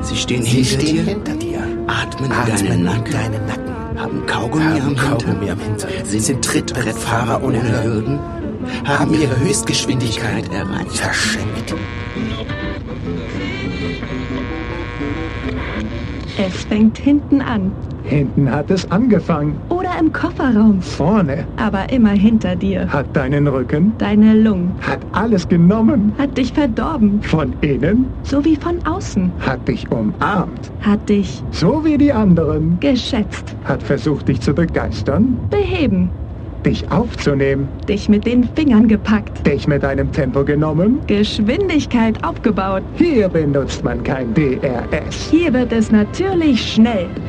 Sie stehen hinter dir. Atmen in deinen Nacken. Haben Kaugummi am Hintern. Sind Trittbrettfahrer ohne Hürden. Haben ihre Höchstgeschwindigkeit erreicht. Verschenkt. Es fängt hinten an. Hinten hat es angefangen. Oder im Kofferraum. Vorne. Aber immer hinter dir. Hat deinen Rücken. Deine Lungen. Hat alles genommen. Hat dich verdorben. Von innen. So wie von außen. Hat dich umarmt. Hat dich so wie die anderen. geschätzt. Hat versucht, dich zu begeistern. Beheben. Dich aufzunehmen. Dich mit den Fingern gepackt. Dich mit deinem Tempo genommen. Geschwindigkeit aufgebaut. Hier benutzt man kein DRS. Hier wird es natürlich schnell.